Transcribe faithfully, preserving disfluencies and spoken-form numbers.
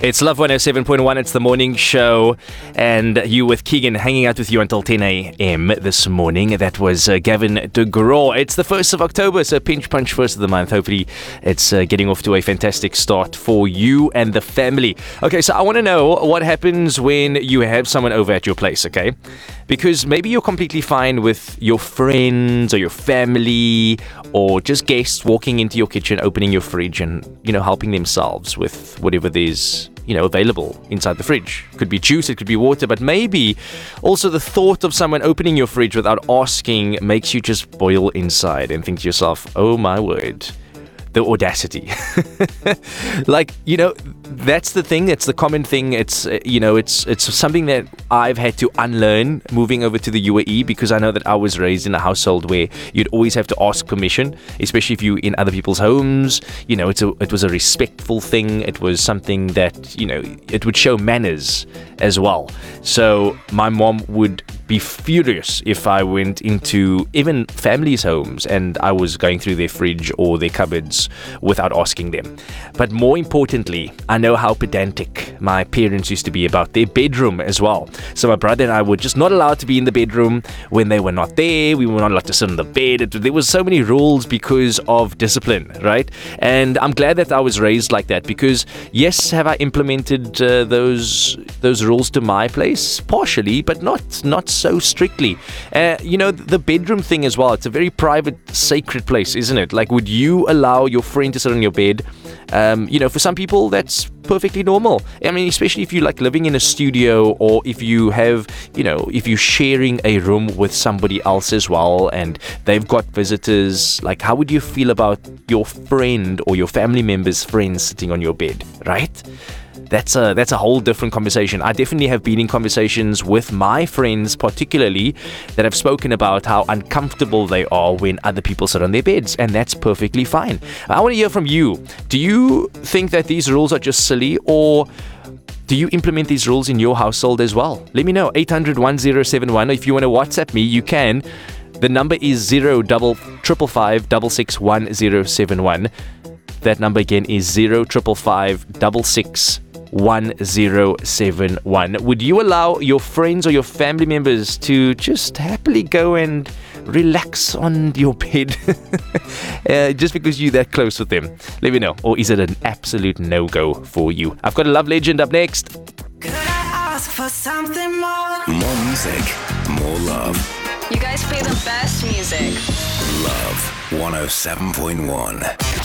It's Love one oh seven point one. It's the morning show, and you with Keegan hanging out with you until ten a.m. this morning. That was uh, Gavin de Grau. It's the first of October, so pinch punch first of the month. Hopefully, it's uh, getting off to a fantastic start for you and the family. Okay, so I want to know what happens when you have someone over at your place, okay? Because maybe you're completely fine with your friends or your family or just guests walking into your kitchen, opening your fridge and, you know, helping themselves with whatever there's, you know, available inside the fridge. Could be juice, it could be water, but maybe also the thought of someone opening your fridge without asking makes you just boil inside and think to yourself, oh my word, the audacity. Like, you know, that's the thing. It's the common thing. It's, uh, you know, it's it's something that I've had to unlearn moving over to the U A E, because I know that I was raised in a household where you'd always have to ask permission, especially if you're in other people's homes. You know, it's a, it was a respectful thing. It was something that, you know, it would show manners as well. So my mom would be furious if I went into even families' homes and I was going through their fridge or their cupboards without asking them. But more importantly, I know how pedantic my parents used to be about their bedroom as well. So my brother and I were just not allowed to be in the bedroom when they were not there. We were not allowed to sit on the bed. It, there was so many rules because of discipline, right? And I'm glad that I was raised like that, because yes, have I implemented uh, those those rules to my place? Partially, but not not so strictly. Uh, you know, the bedroom thing as well, it's a very private, sacred place, isn't it? Like, would you allow your friend to sit on your bed? Um, you know, for some people, that's perfectly normal. I mean, especially if you like living in a studio, or if you have, you know, if you're sharing a room with somebody else as well and they've got visitors, like, how would you feel about your friend or your family member's friend sitting on your bed, right? That's a that's a whole different conversation. I definitely have been in conversations with my friends, particularly, that have spoken about how uncomfortable they are when other people sit on their beds, and that's perfectly fine. I want to hear from you. Do you think that these rules are just silly, or do you implement these rules in your household as well? Let me know. eight hundred, one oh seven one. If you want to WhatsApp me, you can. The number is zero double triple five double six one zero seven one. That number again is zero triple five double six one zero seven one. Would you allow your friends or your family members to just happily go and relax on your bed uh, just because you're that close with them? Let me know. Or is it an absolute no-go for you? I've got a love legend up next. Could I ask for something more? More music, more love. You guys play the best music. Love one oh seven point one.